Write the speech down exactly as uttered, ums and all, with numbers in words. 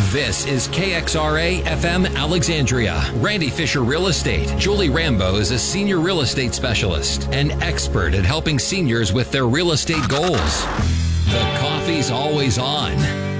This is K X R A F M Alexandria. Randy Fisher Real Estate. Julie Rambo is a senior real estate specialist and expert at helping seniors with their real estate goals. The coffee's always on.